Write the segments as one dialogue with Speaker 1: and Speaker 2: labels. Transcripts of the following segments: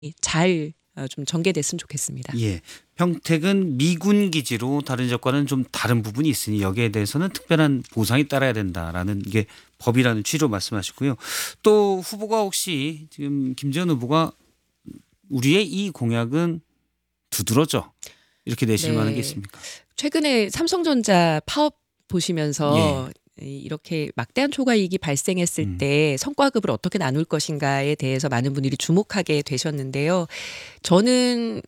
Speaker 1: 잘 좀 전개됐으면 좋겠습니다.
Speaker 2: 예. 평택은 미군 기지로 다른 지역과는 좀 다른 부분이 있으니 여기에 대해서는 특별한 보상이 따라야 된다라는 게 법이라는 취지로 말씀하셨고요. 또 후보가 혹시 지금 김재원 후보가 우리의 이 공약은 두드러져 이렇게 내실 만한 게 있습니까?
Speaker 1: 최근에 삼성전자 파업 보시면서
Speaker 2: 예.
Speaker 1: 이렇게 막대한 초과이익이 발생했을 때 성과급을 어떻게 나눌 것인가에 대해서 많은 분들이 주목하게 되셨는데요. 저는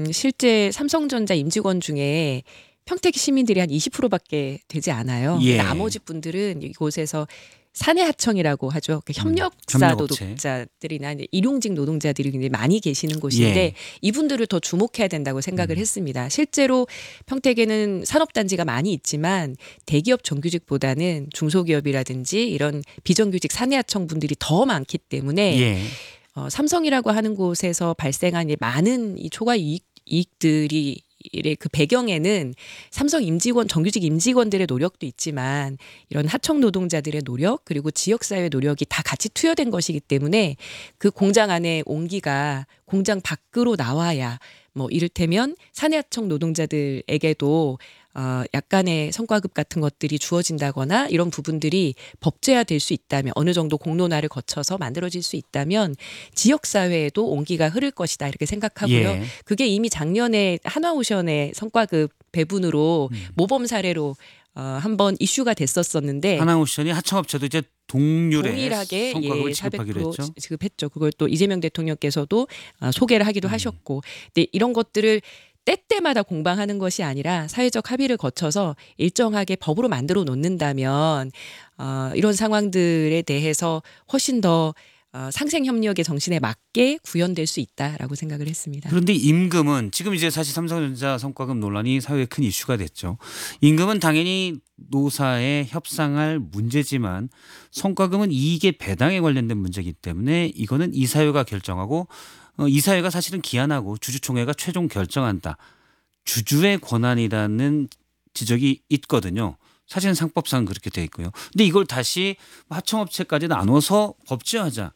Speaker 1: 실제 삼성전자 임직원 중에 평택 시민들이 한 20%밖에 되지 않아요.
Speaker 2: 예.
Speaker 1: 나머지 분들은 이곳에서 사내 하청이라고 하죠. 협력사
Speaker 2: 협력업체.
Speaker 1: 노동자들이나 이제 일용직 노동자들이 굉장히 많이 계시는 곳인데
Speaker 2: 예.
Speaker 1: 이분들을 더 주목해야 된다고 생각을 했습니다. 실제로 평택에는 산업단지가 많이 있지만 대기업 정규직보다는 중소기업이라든지 이런 비정규직 사내 하청 분들이 더 많기 때문에
Speaker 2: 예.
Speaker 1: 삼성이라고 하는 곳에서 발생한 많은 이 초과 이익들이 그 배경에는 삼성 임직원, 정규직 임직원들의 노력도 있지만 이런 하청 노동자들의 노력 그리고 지역사회 노력이 다 같이 투여된 것이기 때문에 그 공장 안에 온기가 공장 밖으로 나와야 뭐 이를테면 사내하청 노동자들에게도 약간의 성과급 같은 것들이 주어진다거나 이런 부분들이 법제화될 수 있다면 어느 정도 공론화를 거쳐서 만들어질 수 있다면 지역사회에도 온기가 흐를 것이다 이렇게 생각하고요.
Speaker 2: 예.
Speaker 1: 그게 이미 작년에 한화오션의 성과급 배분으로 모범 사례로 한번 이슈가 됐었었는데
Speaker 2: 하나오션이 하청업체도 이제
Speaker 1: 동일하게
Speaker 2: 성과급을 지급하기로
Speaker 1: 400%
Speaker 2: 했죠.
Speaker 1: 지급했죠. 그걸 또 이재명 대통령께서도 소개를 하기도 하셨고, 근데 이런 것들을 때때마다 공방하는 것이 아니라 사회적 합의를 거쳐서 일정하게 법으로 만들어 놓는다면 이런 상황들에 대해서 훨씬 더 상생협력의 정신에 맞게 구현될 수 있다라고 생각을 했습니다.
Speaker 2: 그런데 임금은 지금 이제 사실 삼성전자 성과급 논란이 사회에 큰 이슈가 됐죠. 임금은 당연히 노사에 협상할 문제지만 성과금은 이익의 배당에 관련된 문제이기 때문에 이거는 이사회가 결정하고 이사회가 사실은 기한하고 주주총회가 최종 결정한다. 주주의 권한이라는 지적이 있거든요. 사실은 상법상 그렇게 돼 있고요. 근데 이걸 다시 하청업체까지 나눠서 법제화하자.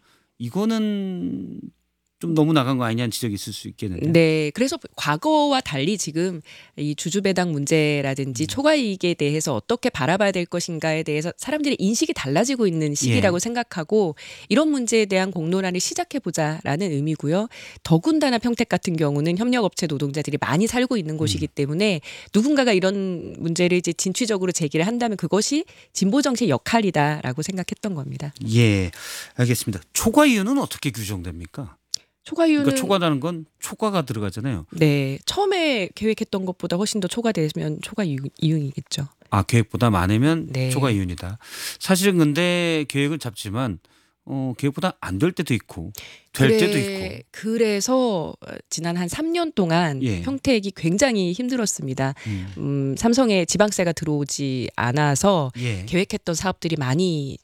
Speaker 2: 이거는 좀 너무 나간 거 아니냐는 지적이 있을 수 있겠는데.
Speaker 1: 네, 그래서 과거와 달리 지금 이 주주배당 문제라든지 초과이익에 대해서 어떻게 바라봐야 될 것인가에 대해서 사람들의 인식이 달라지고 있는 시기라고 생각하고 이런 문제에 대한 공론화를 시작해보자라는 의미고요. 더군다나 평택 같은 경우는 협력업체 노동자들이 많이 살고 있는 곳이기 때문에 누군가가 이런 문제를 이제 진취적으로 제기를 한다면 그것이 진보 정치의 역할이다라고 생각했던 겁니다.
Speaker 2: 예, 알겠습니다. 초과 이유는 어떻게 규정됩니까?
Speaker 1: 초과이유는
Speaker 2: 그러니까 초과라는 건 초과가 들어가잖아요.
Speaker 1: 네, 처음에 계획했던 것보다 훨씬 더 초과되면 초과 이윤이겠죠.
Speaker 2: 아, 계획보다 많으면
Speaker 1: 네.
Speaker 2: 초과 이윤이다. 사실은 근데 계획을 잡지만 계획보다 안 될 때도 있고 될 때도 있고.
Speaker 1: 그래서 지난 한 3년 동안
Speaker 2: 예.
Speaker 1: 평택이 굉장히 힘들었습니다. 삼성에 지방세가 들어오지 않아서
Speaker 2: 예.
Speaker 1: 계획했던 사업들이 많이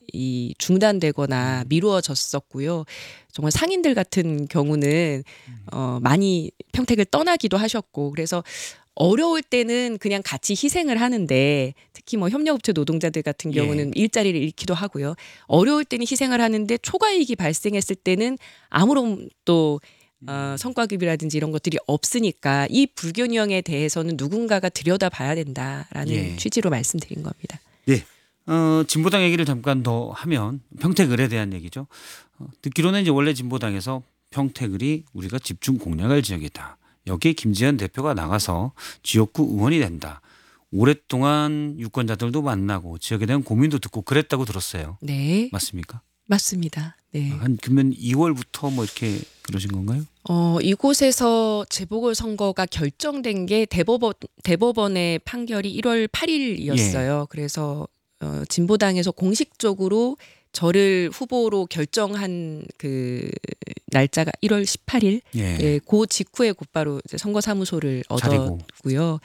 Speaker 1: 중단되거나 미루어졌었고요. 정말 상인들 같은 경우는 많이 평택을 떠나기도 하셨고 그래서 어려울 때는 그냥 같이 희생을 하는데 특히 뭐 협력업체 노동자들 같은 경우는 일자리를 잃기도 하고요. 어려울 때는 희생을 하는데 초과이익이 발생했을 때는 아무런 또 성과급이라든지 이런 것들이 없으니까 이 불균형에 대해서는 누군가가 들여다봐야 된다라는 취지로 말씀드린 겁니다.
Speaker 2: 예. 진보당 얘기를 잠깐 더 하면 평택을에 대한 얘기죠. 듣기로는 이제 원래 진보당에서 평택을이 우리가 집중 공략할 지역이다. 여기에 김재현 대표가 나가서 지역구 의원이 된다. 오랫동안 유권자들도 만나고 지역에 대한 고민도 듣고 그랬다고 들었어요.
Speaker 1: 네.
Speaker 2: 맞습니까?
Speaker 1: 맞습니다. 네.
Speaker 2: 그러면 2월부터 뭐 이렇게 그러신 건가요?
Speaker 1: 이곳에서 재보궐선거가 결정된 게 대법원의 판결이 1월 8일이었어요. 그래서 진보당에서 공식적으로 저를 후보로 결정한 그 날짜가 1월 18일. 예, 그 직후에 곧바로 이제 선거사무소를 얻었고요.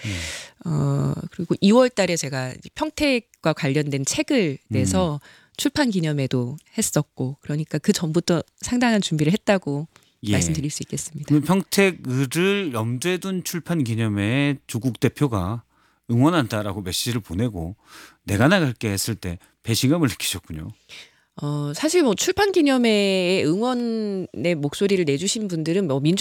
Speaker 1: 그리고 2월 달에 제가 평택과 관련된 책을 내서 출판 기념회도 했었고 그러니까 그 전부터 상당한 준비를 했다고 말씀드릴 수 있겠습니다.
Speaker 2: 그럼 평택을 염두에 둔 출판 기념회에 조국 대표가 응원한다라고 메시지를 보내고 내가 나갈게 했을 때 배신감을 느끼셨군요.
Speaker 1: 사실 뭐 출판 기념회에 응원의 목소리를 내주신 분들은 뭐